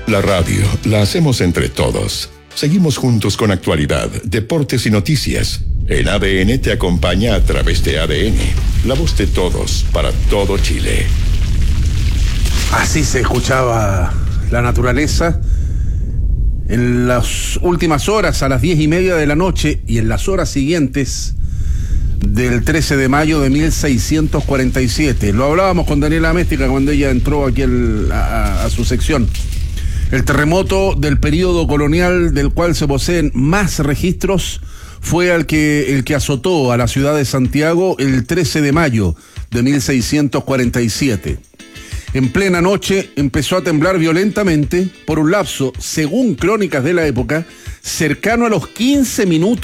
La radio la hacemos entre todos. Seguimos juntos con actualidad, deportes y noticias. En ADN te acompaña a través de ADN, la voz de todos para todo Chile. Así se escuchaba la naturaleza en las últimas horas, a las 10:30 de la noche, y en las horas siguientes del 13 de mayo de 1647. Lo hablábamos con Daniela Améstica cuando ella entró aquí a su sección. El terremoto del período colonial del cual se poseen más registros fue el que azotó a la ciudad de Santiago el 13 de mayo de 1647. En plena noche empezó a temblar violentamente por un lapso, según crónicas de la época, cercano a los 15 minutos.